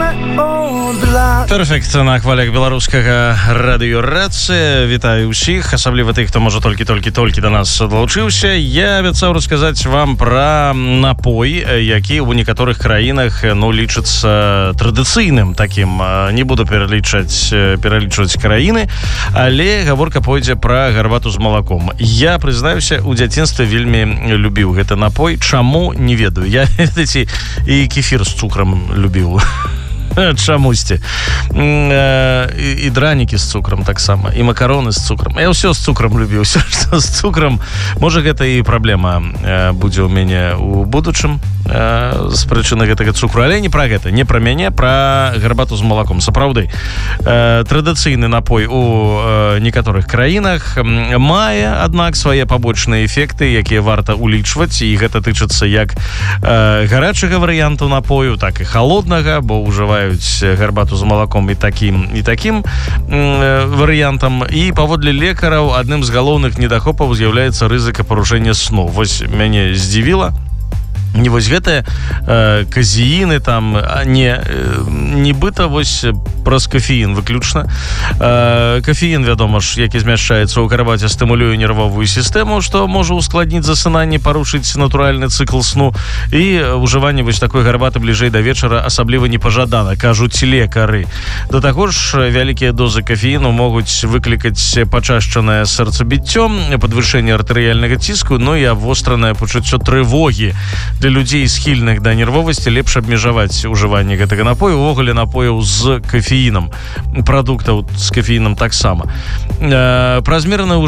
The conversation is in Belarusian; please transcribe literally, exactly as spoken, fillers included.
Перфект на хвалях беларускага радыёрацыя. Вітаю ўсіх, асабліва тых, хто можа толькі-толькі-толькі да нас далучыўся. Я абяцаў расказаць вам пра напой, які ў некаторых краінах ну лічыцца традыцыйным такім. Не буду пералічаць пералічваць краіны, але гаворка пойдзе пра гарбату з малаком. Я прызнаюся, у дзяцінстве вельмі любіў гэты напой. Чаму, не ведаю. Я, ведаеце, і кефір з цукрам любіў. Чамусьці. І, і дранікі з цукрам таксама, і макароны з цукрам. Я ўсё з цукрам любіў, ўсё, што з цукрам. Можа, гэта і праблема будзе ў мяне ў будучым з прычыны гэтага цукру. Але не пра гэта, не пра мяне, пра гарбату з малаком. Сапраўды, традыцыйны напой у некаторых краінах мае, аднак, свае пабочныя эфекты, якія варта улічваць, і гэта тычыцца як гарачага варыянту напою, так і халоднага, бо ўжываюць гарбату з малаком і такім і такім э, варыянтам. І паводле лекараў адным з галоўных недахопаў з'яўляецца рызыка парушэння сну. Вось мяне здзівіла. Не вось гэтыя э, казеіны там, а не э, нібыта вось праз кафеін выключна. Э, кафеін, вядома ж, які змяшчаецца ў гарбаце, стымулюе нервовую сістэму, што можа ускладніць засынанне, парушыць натуральны цыкл сну. І ўжыванне вось такой гарбаты бліжэй да вечара асабліва не пажадана, кажуць лекары. Да таго ж, вялікія дозы кафеіну могуць выклікаць пачашчанае сэрцабіццё, падвышэнне артэрыяльнага ціску, ну і абвостранае пачуццё трывогі. Для людзей, схільных да нервовасці, лепш абмежаваць ужыванне гэтага напою, увогуле напояў з кафеінам, прадуктаў з кафеінам таксама. Э, празмернае